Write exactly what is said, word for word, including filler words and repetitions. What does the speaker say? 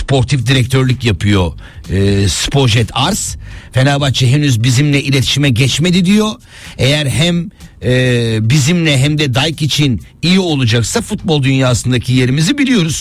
sportif direktörlük yapıyor e, Spojet Ars. Fenerbahçe henüz bizimle iletişime geçmedi diyor. Eğer hem e, bizimle hem de Dijk için iyi olacaksa futbol dünyasındaki yerimizi biliyoruz.